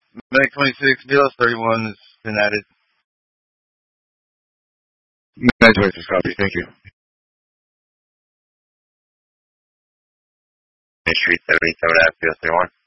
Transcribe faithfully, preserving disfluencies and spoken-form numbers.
Medic twenty-six, B L S thirty-one has been added. Medic twenty-six copy, thank you. Street seventy-seven at B L S thirty-one.